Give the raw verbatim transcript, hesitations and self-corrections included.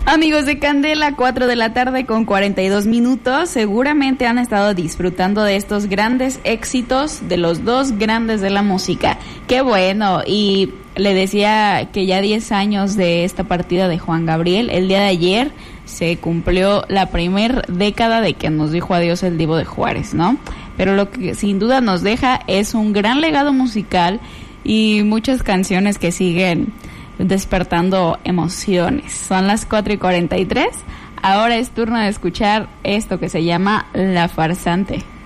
Amigos de Candela, cuatro de la tarde con cuarenta y dos minutos. Seguramente han estado disfrutando de estos grandes éxitos de los dos grandes de la música. ¡Qué bueno! Y le decía que ya diez años de esta partida de Juan Gabriel. El día de ayer se cumplió la primer década de que nos dijo adiós el Divo de Juárez, ¿no? Pero lo que sin duda nos deja es un gran legado musical y muchas canciones que siguen despertando emociones. Son las cuatro y cuarenta y tres. Ahora es turno de escuchar esto que se llama La Farsante.